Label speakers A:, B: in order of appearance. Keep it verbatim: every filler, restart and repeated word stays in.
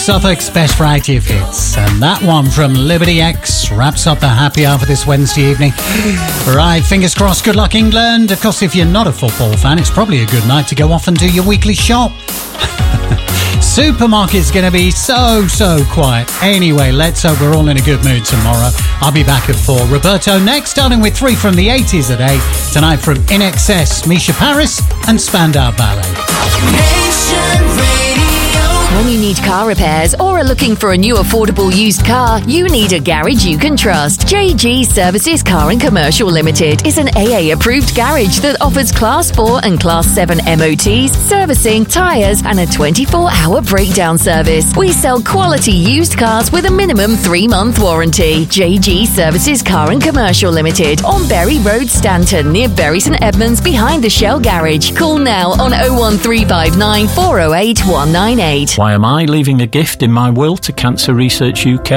A: Suffolk's best variety of hits. And that one from Liberty X wraps up the happy hour for this Wednesday evening. Right, fingers crossed, good luck England. Of course, if you're not a football fan, it's probably a good night to go off and do your weekly shop. Supermarket's going to be so, so quiet. Anyway, let's hope we're all in a good mood tomorrow. I'll be back at four. Roberto next, starting with three from the eighties at eight. Tonight from In Excess, Misha Paris and Spandau Ballet.
B: Nation Radio.
C: When you need car repairs or are looking for a new affordable used car, you need a garage you can trust. J G Services Car and Commercial Limited is an A A approved garage that offers Class four and Class seven M O Ts, servicing, tyres and a twenty-four hour breakdown service. We sell quality used cars with a minimum three month warranty. J G Services Car and Commercial Limited on Bury Road, Stanton, near Bury St Edmunds, behind the Shell Garage. Call now on oh one three five nine, four oh eight, one nine eight.
D: Why am I leaving a gift in my will to Cancer Research U K?